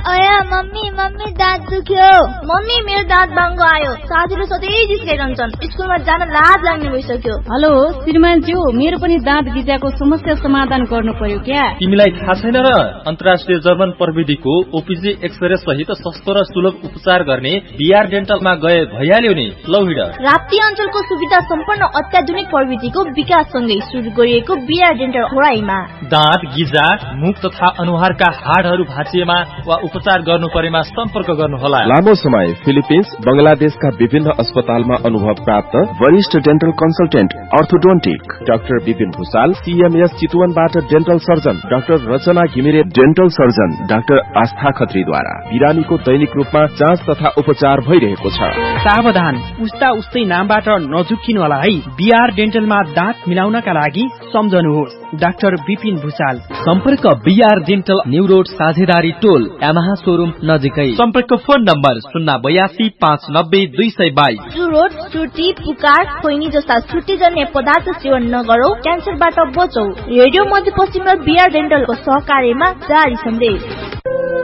अया मम्मी दाँत दुख्यो। मम्मी मेरो दाँत बाङ्गो आयो। साथीले सधैँ जिस्काइरहन्छन्। स्कुलमा जान लाज लाग्ने भइसक्यो। हेलो श्रीमानज्यू, मेरो पनि दाँत गिजाको समस्या समाधान गर्नु पर्यो क्या? तिमीलाई थाहा छैन र? अन्तर्राष्ट्रिय जर्मन प्रविधिको ओपीजी एक्सरे सहित सस्तो र सुलभ उपचार गर्ने बीआर डेन्टलमा गए भइहाल्यो नि। लौ हिँड। राप्ती अञ्चलको सुविधा सम्पन्न अत्याधुनिक प्रविधिको विकाससँगै सुरु गरिएको बीआर डेन्टल खोराईमा दाँत गिजा, मुख तथा अनुहारका हाडहरू भाँचिएमा वा उपचार गर्नु परेमा सम्पर्क गर्नुहोला। लामो समय फिलिपिन्स, बंगलादेशका विभिन्न अस्पतालमा अनुभव प्राप्त वरिष्ठ dental consultant orthodontic doctor Vipin Bhusal, CMS चितवनबाट dental surgeon doctor रचना घिमिरे, डेन्टल सर्जन डाक्टर आस्था खत्रीद्वारा बिरामीको दैनिक रूपमा जाँच तथा उपचार भइरहेको छ। सावधान, उस्तै नामबाट नझुक्किनु होला है। बीआर डेन्टलमा दाँत मिलाउनका लागि सम्झनुहोस् डाक्टर विपिन भुसाल। सम्पर्क बीआर डेन्टल न्यू रोड साझेदारी टोल यामाहा शोरूम नजिकै। सम्पर्क फोन नम्बर 082 590 222। चुरोट, चुटी, पुकार, खैनी जस्ता छुट्टीजन्य पदार्थ सेवन नगरौ, क्यान्सरबाट बचौ। रेडियो मध्यपश्चिममा बीआर डेन्टलको सहकार्यमा जारी सन्देश।